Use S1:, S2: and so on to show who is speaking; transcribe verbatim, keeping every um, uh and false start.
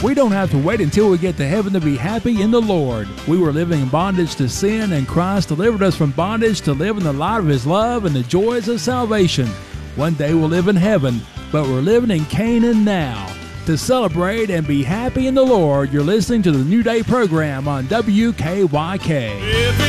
S1: We don't have to wait until we get to heaven to be happy in the Lord. We were living in bondage to sin, and Christ delivered us from bondage to live in the light of His love and the joys of salvation. One day we'll live in heaven, but we're living in Canaan now. To celebrate and be happy in the Lord, you're listening to the New Day program on W K Y K.